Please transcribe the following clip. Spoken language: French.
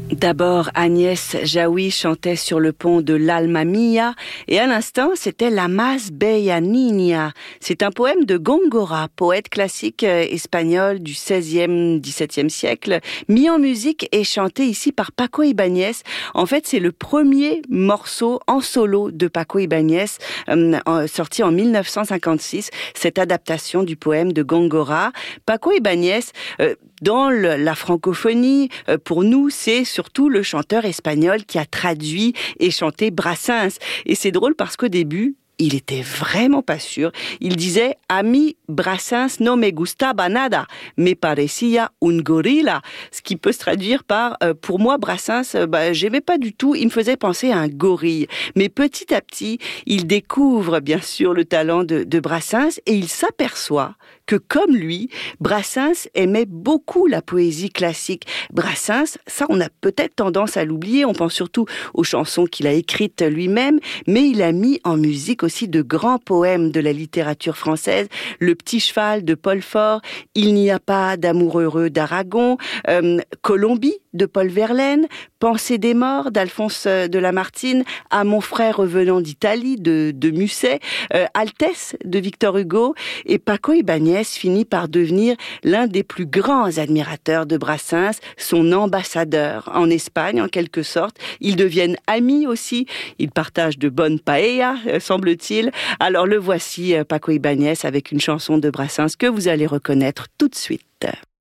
D'abord, Agnès Jaoui chantait sur le pont de l'Alma Mia et à l'instant, c'était La Más Bella Niña. C'est un poème de Góngora, poète classique espagnol du XVIe, XVIIe siècle, mis en musique et chanté ici par Paco Ibáñez. En fait, c'est le premier morceau en solo de Paco Ibáñez, sorti en 1956, cette adaptation du poème de Góngora. Paco Ibáñez, dans la francophonie, pour nous, c'est surtout le chanteur espagnol qui a traduit et chanté Brassens. Et c'est drôle parce qu'au début, il était vraiment pas sûr. Il disait « A mí Brassens no me gustaba nada, me parecía un gorila », ce qui peut se traduire par pour moi, Brassens, j'aimais pas du tout, il me faisait penser à un gorille. Mais petit à petit, il découvre bien sûr le talent de Brassens et il s'aperçoit que comme lui, Brassens aimait beaucoup la poésie classique. Brassens, ça on a peut-être tendance à l'oublier, on pense surtout aux chansons qu'il a écrites lui-même, mais il a mis en musique aussi de grands poèmes de la littérature française, Le Petit Cheval de Paul Fort, Il n'y a pas d'amour heureux d'Aragon, Colombie de Paul Verlaine, Pensée des morts d'Alphonse de Lamartine, À mon frère revenant d'Italie de Musset, Altesse de Victor Hugo, et Paco Ibáñez finit par devenir l'un des plus grands admirateurs de Brassens, son ambassadeur en Espagne en quelque sorte. Ils deviennent amis aussi, ils partagent de bonnes paellas, semble-t-il. Alors le voici, Paco Ibáñez, avec une chanson de Brassens que vous allez reconnaître tout de suite.